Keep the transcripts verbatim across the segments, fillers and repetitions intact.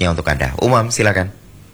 khususnya untuk Anda. Umam, silakan.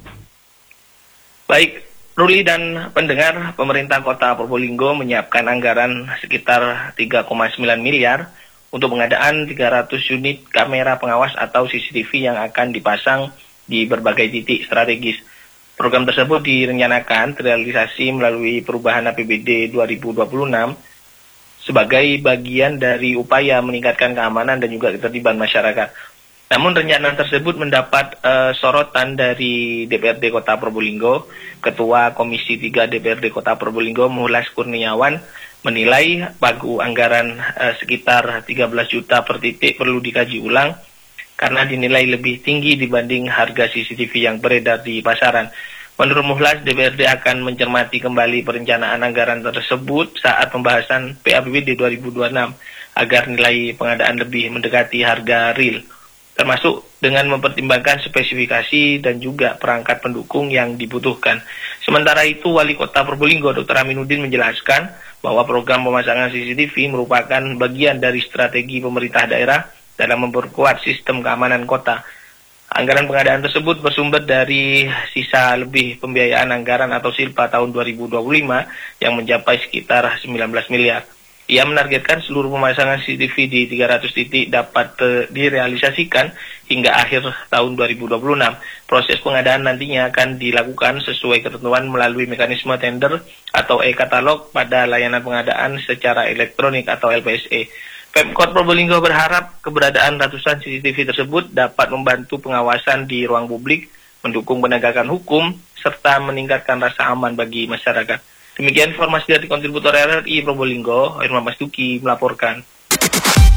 Baik, Ruli dan pendengar, pemerintah Kota Probolinggo menyiapkan anggaran sekitar tiga koma sembilan miliar untuk pengadaan tiga ratus unit kamera pengawas atau C C T V yang akan dipasang di berbagai titik strategis. Program tersebut direncanakan terrealisasi melalui perubahan A P B D dua ribu dua puluh enam sebagai bagian dari upaya meningkatkan keamanan dan juga ketertiban masyarakat. Namun rencana tersebut mendapat uh, sorotan dari D P R D Kota Probolinggo. Ketua Komisi tiga D P R D Kota Probolinggo, Muhlas Kurniawan, menilai pagu anggaran uh, sekitar tiga belas juta per titik perlu dikaji ulang karena dinilai lebih tinggi dibanding harga C C T V yang beredar di pasaran. Menurut Muhlas, D P R D akan mencermati kembali perencanaan anggaran tersebut saat pembahasan P A P B D dua ribu dua puluh enam agar nilai pengadaan lebih mendekati harga real, termasuk dengan mempertimbangkan spesifikasi dan juga perangkat pendukung yang dibutuhkan. Sementara itu, Wali Kota Probolinggo, Doktor Aminuddin, menjelaskan bahwa program pemasangan C C T V merupakan bagian dari strategi pemerintah daerah dalam memperkuat sistem keamanan kota. Anggaran pengadaan tersebut bersumber dari sisa lebih pembiayaan anggaran atau silpa tahun dua ribu dua puluh lima yang mencapai sekitar sembilan belas miliar. Ia menargetkan seluruh pemasangan C C T V di tiga ratus titik dapat uh, direalisasikan hingga akhir tahun dua ribu dua puluh enam. Proses pengadaan nantinya akan dilakukan sesuai ketentuan melalui mekanisme tender atau e-katalog pada layanan pengadaan secara elektronik atau L P S E. Pemkot Probolinggo berharap keberadaan ratusan C C T V tersebut dapat membantu pengawasan di ruang publik, mendukung penegakan hukum, serta meningkatkan rasa aman bagi masyarakat. Demikian informasi dari kontributor R R I Probolinggo, Irma Mas Duki melaporkan.